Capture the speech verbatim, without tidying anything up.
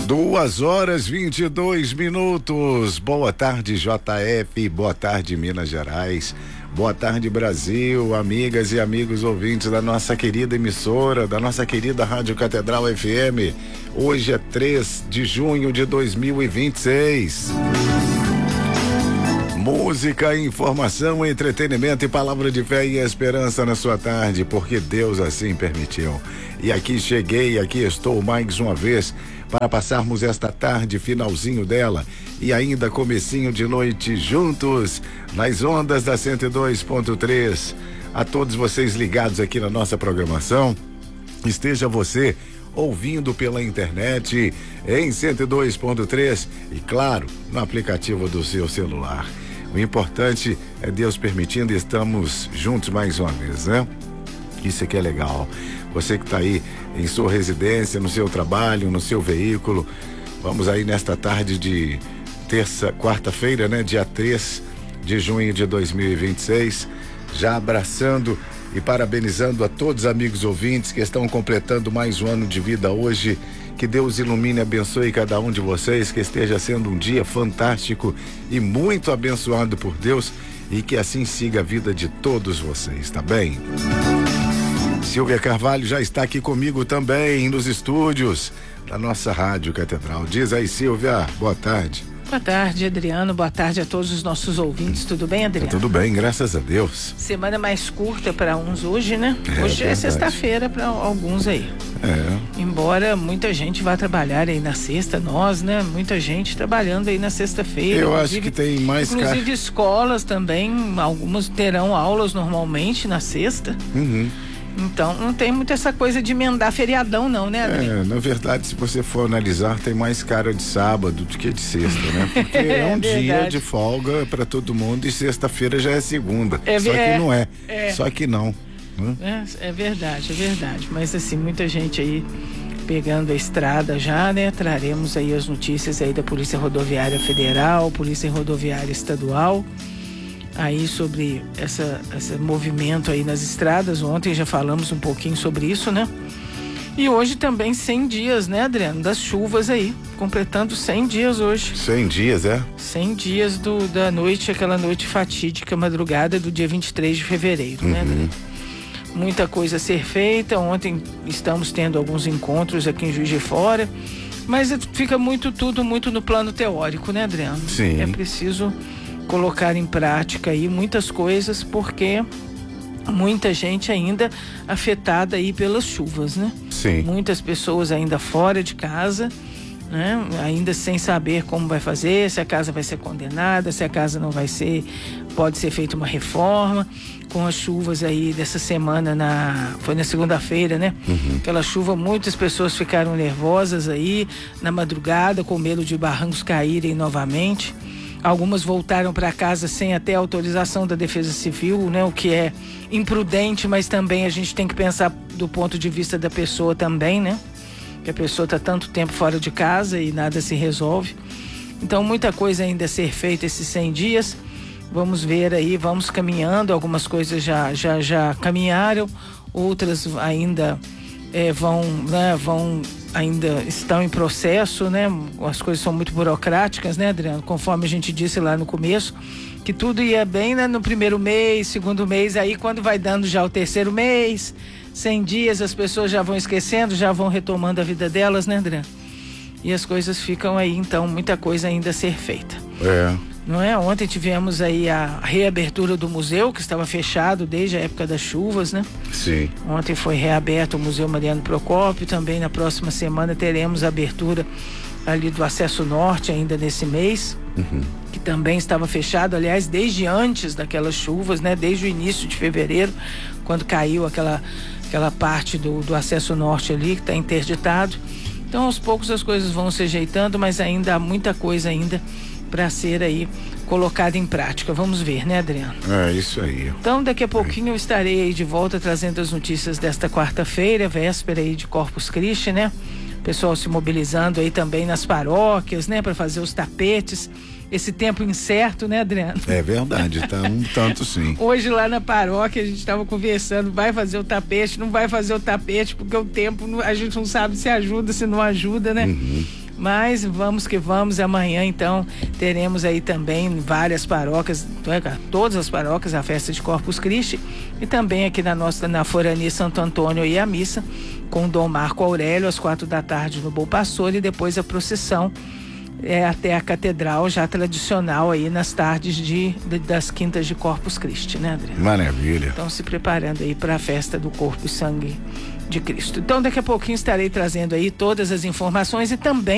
Duas horas vinte e dois minutos. Boa tarde, J F. Boa tarde, Minas Gerais. Boa tarde, Brasil, amigas e amigos ouvintes da nossa querida emissora, da nossa querida Rádio Catedral F M. Hoje é três de junho de dois mil e vinte e seis. Música, informação, entretenimento e palavra de fé e esperança na sua tarde, porque Deus assim permitiu. E aqui cheguei, aqui estou mais uma vez para passarmos esta tarde, finalzinho dela e ainda comecinho de noite juntos nas ondas da cento e dois ponto três. A todos vocês ligados aqui na nossa programação, esteja você ouvindo pela internet em cento e dois ponto três e claro, no aplicativo do seu celular. O importante é Deus permitindo, estamos juntos mais uma vez, né? Isso aqui é legal. Você que está aí em sua residência, no seu trabalho, no seu veículo, vamos aí nesta tarde de terça, quarta-feira, né? Dia três de junho de dois mil e vinte e seis, já abraçando e parabenizando a todos os amigos ouvintes que estão completando mais um ano de vida hoje. Que Deus ilumine e abençoe cada um de vocês, que esteja sendo um dia fantástico e muito abençoado por Deus e que assim siga a vida de todos vocês, tá bem? Silvia Carvalho já está aqui comigo também nos estúdios da nossa Rádio Catedral. Diz aí, Silvia, boa tarde. Boa tarde, Adriano. Boa tarde a todos os nossos ouvintes. Tudo bem, Adriano? Tá tudo bem, graças a Deus. Semana mais curta para uns hoje, né? É, hoje verdade. É sexta-feira para alguns aí. É. Embora muita gente vá trabalhar aí na sexta, nós, né? Muita gente trabalhando aí na sexta-feira. Eu acho que tem mais... Inclusive car... escolas também, algumas terão aulas normalmente na sexta. Uhum. Então não tem muito essa coisa de emendar feriadão não, né, Adriano? É, na verdade, se você for analisar, tem mais cara de sábado do que de sexta, né? Porque é um É dia de folga para todo mundo e sexta-feira já é segunda. É, Só que é, não é. é. Só que não. Hum? É, é verdade, é verdade. Mas assim, muita gente aí pegando a estrada já, né? Traremos aí as notícias aí da Polícia Rodoviária Federal, Polícia Rodoviária Estadual, aí sobre essa, esse movimento aí nas estradas. Ontem já falamos um pouquinho sobre isso, né? E hoje também cem dias, né, Adriano? Das chuvas aí, completando cem dias hoje. cem dias, é? cem dias do, da noite, aquela noite fatídica, madrugada do dia vinte e três de fevereiro, uhum. né, Adriano? Muita coisa a ser feita. Ontem estamos tendo alguns encontros aqui em Juiz de Fora, mas fica muito, tudo muito no plano teórico, né, Adriano? Sim. É preciso colocar em prática aí muitas coisas, porque muita gente ainda afetada aí pelas chuvas, né? Sim. Muitas pessoas ainda fora de casa, né? Ainda sem saber como vai fazer, se a casa vai ser condenada, se a casa não vai ser, pode ser feita uma reforma. Com as chuvas aí dessa semana, na, foi na segunda-feira, né? Uhum. Aquela chuva, muitas pessoas ficaram nervosas aí na madrugada, com medo de barrancos caírem novamente. Algumas voltaram para casa sem até autorização da Defesa Civil, né? O que é imprudente, mas também a gente tem que pensar do ponto de vista da pessoa também, né? Que a pessoa está tanto tempo fora de casa e nada se resolve. Então, muita coisa ainda a ser feita esses cem dias. Vamos ver aí, vamos caminhando. Algumas coisas já, já, já caminharam, outras ainda é, vão, né? Vão ainda estão em processo, né? As coisas são muito burocráticas, né, Adriano? Conforme a gente disse lá no começo, que tudo ia bem, né? No primeiro mês, segundo mês, aí quando vai dando já o terceiro mês, cem dias, as pessoas já vão esquecendo, já vão retomando a vida delas, né, Adriano? E as coisas ficam aí, então, muita coisa ainda a ser feita. É. Não é? Ontem tivemos aí a reabertura do museu, que estava fechado desde a época das chuvas, né? Sim. Ontem foi reaberto o Museu Mariano Procópio. Também na próxima semana teremos a abertura ali do Acesso Norte ainda nesse mês, uhum. que também estava fechado, aliás, desde antes daquelas chuvas, né? Desde o início de fevereiro, quando caiu aquela, aquela parte do, do Acesso Norte ali, que está interditado. Então, aos poucos as coisas vão se ajeitando, mas ainda há muita coisa ainda para ser aí colocada em prática. Vamos ver, né, Adriano? É, isso aí. Então, daqui a pouquinho eu estarei aí de volta trazendo as notícias desta quarta-feira, véspera aí de Corpus Christi, né? Pessoal se mobilizando aí também nas paróquias, né? Para fazer os tapetes. Esse tempo incerto, né, Adriano? É verdade, tá um tanto sim. Hoje lá na paróquia a gente estava conversando, vai fazer o tapete, não vai fazer o tapete, porque o tempo, a gente não sabe se ajuda, se não ajuda, né? Uhum. Mas vamos que vamos, amanhã então teremos aí também várias paróquias, todas as paróquias, a festa de Corpus Christi, e também aqui na nossa, na Forania Santo Antônio e a missa com Dom Marco Aurélio às quatro da tarde no Bom Pastor, e depois a procissão é, até a catedral, já tradicional aí nas tardes de, de das quintas de Corpus Christi, né, André? Maravilha. Estão se preparando aí para a festa do corpo e sangue de Cristo. Então daqui a pouquinho estarei trazendo aí todas as informações e também